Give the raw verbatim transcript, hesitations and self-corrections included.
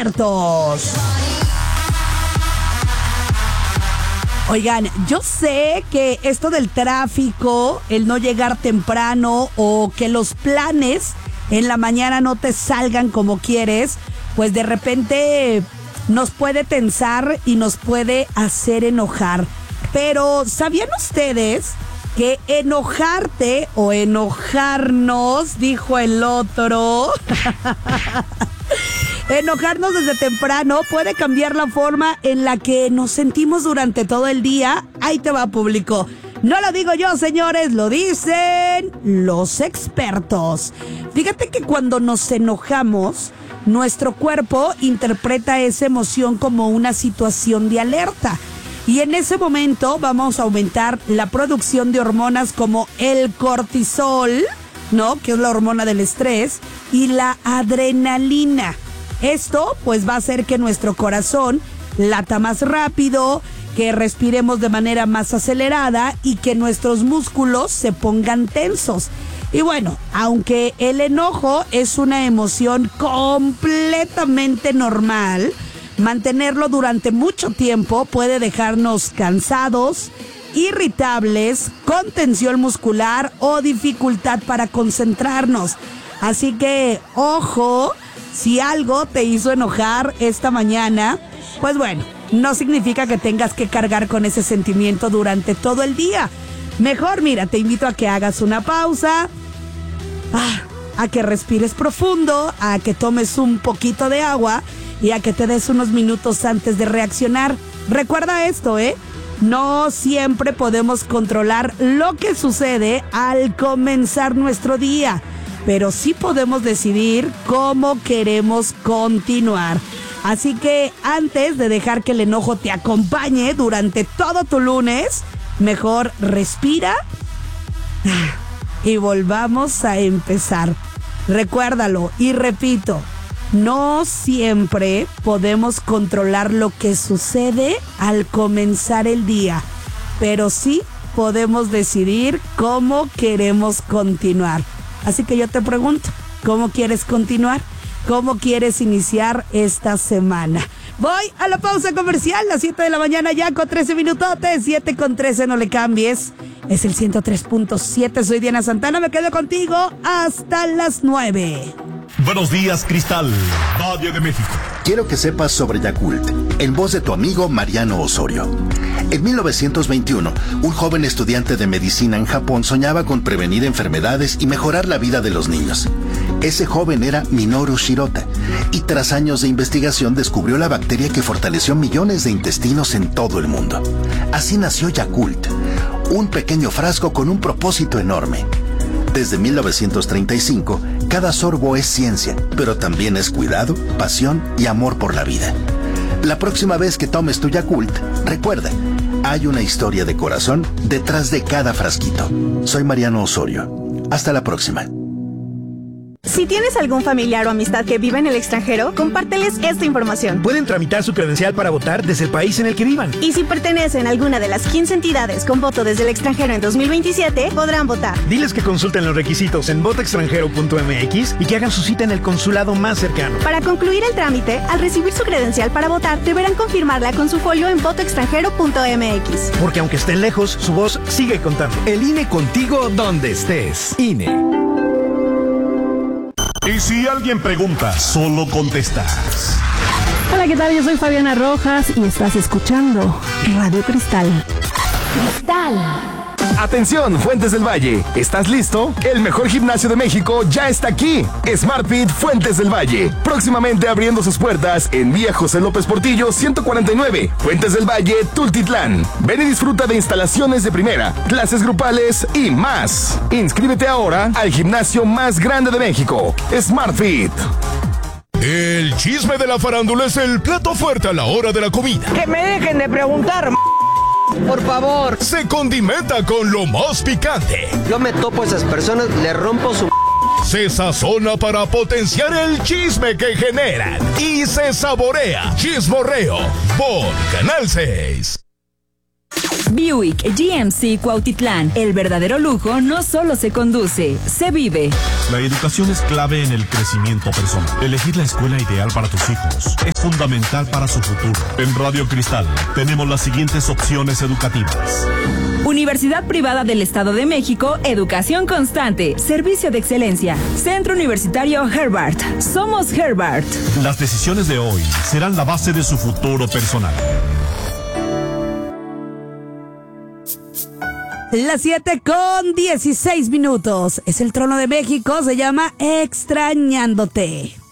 expertos. Oigan, yo sé que esto del tráfico, el no llegar temprano o que los planes en la mañana no te salgan como quieres, pues de repente nos puede tensar y nos puede hacer enojar. Pero ¿sabían ustedes que enojarte o enojarnos, dijo el otro, enojarnos desde temprano puede cambiar la forma en la que nos sentimos durante todo el día? Ahí te va, público. No lo digo yo, señores, lo dicen los expertos. Fíjate que cuando nos enojamos, nuestro cuerpo interpreta esa emoción como una situación de alerta. Y en ese momento vamos a aumentar la producción de hormonas como el cortisol, ¿no? Que es la hormona del estrés, y la adrenalina. Esto pues va a hacer que nuestro corazón lata más rápido, que respiremos de manera más acelerada y que nuestros músculos se pongan tensos. Y bueno, aunque el enojo es una emoción completamente normal, mantenerlo durante mucho tiempo puede dejarnos cansados, irritables, con tensión muscular o dificultad para concentrarnos. Así que, ojo, si algo te hizo enojar esta mañana, pues bueno, no significa que tengas que cargar con ese sentimiento durante todo el día. Mejor, mira, te invito a que hagas una pausa, ah, a que respires profundo, a que tomes un poquito de agua y a que te des unos minutos antes de reaccionar. Recuerda esto, ¿eh? No siempre podemos controlar lo que sucede al comenzar nuestro día, pero sí podemos decidir cómo queremos continuar. Así que antes de dejar que el enojo te acompañe durante todo tu lunes, mejor respira y volvamos a empezar. Recuérdalo y repito, no siempre podemos controlar lo que sucede al comenzar el día, pero sí podemos decidir cómo queremos continuar. Así que yo te pregunto, ¿cómo quieres continuar? ¿Cómo quieres iniciar esta semana? Voy a la pausa comercial, las siete de la mañana ya con trece minutotes, siete con trece, no le cambies. Es el ciento tres punto siete, soy Diana Santana, me quedo contigo hasta las nueve. Buenos días, Cristal, Valle de México. Quiero que sepas sobre Yakult, en voz de tu amigo Mariano Osorio. En mil novecientos veintiuno, un joven estudiante de medicina en Japón soñaba con prevenir enfermedades y mejorar la vida de los niños. Ese joven era Minoru Shirota, y tras años de investigación descubrió la bacteria que fortaleció millones de intestinos en todo el mundo. Así nació Yakult, un pequeño frasco con un propósito enorme. Desde mil novecientos treinta y cinco, cada sorbo es ciencia, pero también es cuidado, pasión y amor por la vida. La próxima vez que tomes tu Yakult, recuerda, hay una historia de corazón detrás de cada frasquito. Soy Mariano Osorio. Hasta la próxima. Si tienes algún familiar o amistad que vive en el extranjero, compárteles esta información. Pueden tramitar su credencial para votar desde el país en el que vivan. Y si pertenecen a alguna de las quince entidades con voto desde el extranjero en dos mil veintisiete, podrán votar. Diles que consulten los requisitos en voto extranjero punto m x y que hagan su cita en el consulado más cercano. Para concluir el trámite, al recibir su credencial para votar, deberán confirmarla con su folio en voto extranjero punto m x. Porque aunque estén lejos, su voz sigue contando. El I N E contigo donde estés. I N E. Y si alguien pregunta, solo contestas. Hola, ¿qué tal? Yo soy Fabiana Rojas y estás escuchando Radio Cristal. Cristal. Atención, Fuentes del Valle, ¿estás listo? El mejor gimnasio de México ya está aquí. SmartFit Fuentes del Valle, próximamente abriendo sus puertas en Vía José López Portillo ciento cuarenta y nueve, Fuentes del Valle, Tultitlán. Ven y disfruta de instalaciones de primera, clases grupales y más. Inscríbete ahora al gimnasio más grande de México, SmartFit. El chisme de la farándula es el plato fuerte a la hora de la comida. Que me dejen de preguntar, por favor. Se condimenta con lo más picante. Yo me topo a esas personas, le rompo su... Se sazona para potenciar el chisme que generan. Y se saborea. Chismorreo por Canal seis. Buick G M C Cuautitlán. El verdadero lujo no solo se conduce, se vive. La educación es clave en el crecimiento personal. Elegir la escuela ideal para tus hijos es fundamental para su futuro. En Radio Cristal tenemos las siguientes opciones educativas. Universidad Privada del Estado de México, educación constante, servicio de excelencia. Centro Universitario Herbert. Somos Herbert. Las decisiones de hoy serán la base de su futuro personal. Las siete con dieciséis minutos. Es el Trono de México, se llama Extrañándote.